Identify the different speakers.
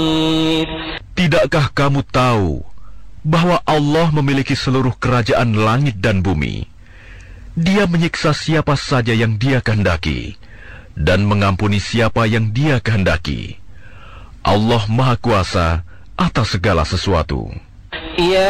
Speaker 1: Tidakkah kamu tahu bahwa Allah memiliki seluruh kerajaan langit dan bumi? Dia menyiksa siapa saja yang Dia kehendaki dan mengampuni siapa yang Dia kehendaki. Allah Maha Kuasa atas segala sesuatu.